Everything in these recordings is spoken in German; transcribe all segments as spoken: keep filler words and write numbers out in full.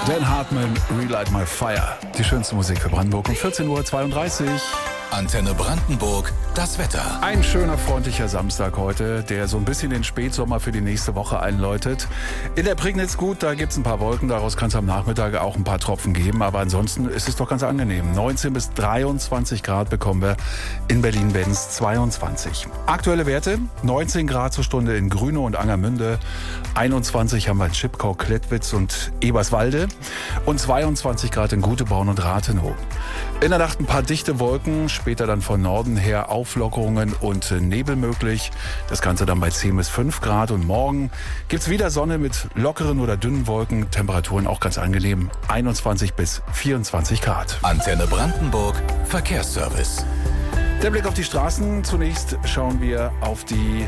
Dan Hartman, Relight My Fire. Die schönste Musik für Brandenburg um vierzehn Uhr zweiunddreißig. Antenne Brandenburg, das Wetter. Ein schöner, freundlicher Samstag heute, der so ein bisschen den Spätsommer für die nächste Woche einläutet. In der Prignitz gut, da gibt's ein paar Wolken, daraus kann es am Nachmittag auch ein paar Tropfen geben. Aber ansonsten ist es doch ganz angenehm. neunzehn bis dreiundzwanzig Grad bekommen wir in Berlin-Benz, zweiundzwanzig. Aktuelle Werte, neunzehn Grad zur Stunde in Grünow und Angermünde. einundzwanzig haben wir in Schipkau, Klettwitz und Eberswalde. Und zweiundzwanzig Grad in Guteborn und Rathenow. In der Nacht ein paar dichte Wolken, später dann von Norden her Auflockerungen und Nebel möglich. Das Ganze dann bei zehn bis fünf Grad. Und morgen gibt's wieder Sonne mit lockeren oder dünnen Wolken. Temperaturen auch ganz angenehm, einundzwanzig bis vierundzwanzig Grad. Antenne Brandenburg, Verkehrsservice. Der Blick auf die Straßen. Zunächst schauen wir auf die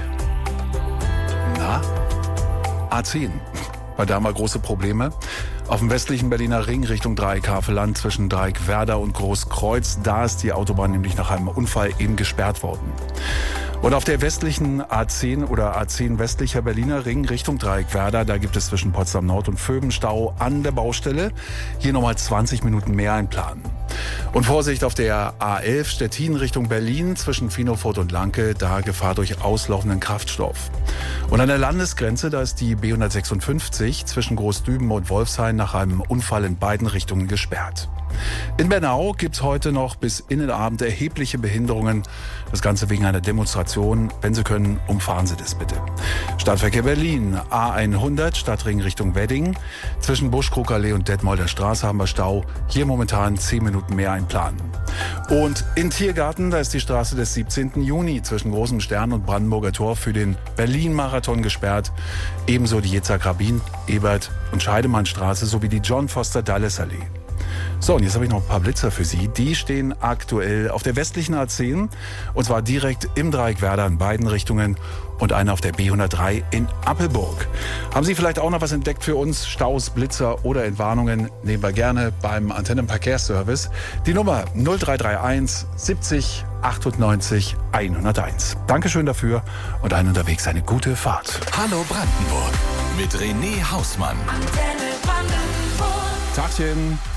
na, A zehn. War da mal große Probleme. Auf dem westlichen Berliner Ring Richtung Dreieck-Havelland zwischen Dreieck-Werder und Großkreuz, da ist die Autobahn nämlich nach einem Unfall eben gesperrt worden. Und auf der westlichen A zehn oder A zehn westlicher Berliner Ring Richtung Dreieck-Werder, da gibt es zwischen Potsdam Nord und Vöben Stau an der Baustelle. Hier nochmal zwanzig Minuten mehr einplanen. Und Vorsicht auf der A elf Stettin Richtung Berlin zwischen Finofurt und Lanke, da Gefahr durch auslaufenden Kraftstoff. Und an der Landesgrenze, da ist die B hundertsechsundfünfzig zwischen Großdüben und Wolfshain nach einem Unfall in beiden Richtungen gesperrt. In Bernau gibt's heute noch bis in den Abend erhebliche Behinderungen. Das Ganze wegen einer Demonstration. Wenn Sie können, umfahren Sie das bitte. Stadtverkehr Berlin, A hundert, Stadtring Richtung Wedding. Zwischen Buschkrugallee und Detmolder Straße haben wir Stau. Hier momentan zehn Minuten mehr einplanen. Und in Tiergarten, da ist die Straße des siebzehnten Juni zwischen Großem Stern und Brandenburger Tor für den Berlin-Marathon gesperrt. Ebenso die Yitzhak-Rabin, Ebert und Scheidemannstraße sowie die John Foster Dulles Allee. So, und jetzt habe ich noch ein paar Blitzer für Sie. Die stehen aktuell auf der westlichen A zehn und zwar direkt im Dreieck Werder in beiden Richtungen und einer auf der B hundertdrei in Appelburg. Haben Sie vielleicht auch noch was entdeckt für uns? Staus, Blitzer oder Entwarnungen nehmen wir gerne beim Antennenverkehrsservice. Die Nummer null drei drei eins siebzig achtundneunzig hunderteins. Dankeschön dafür und allen unterwegs eine gute Fahrt. Hallo Brandenburg mit René Hausmann. Antenne Brandenburg. Tagchen.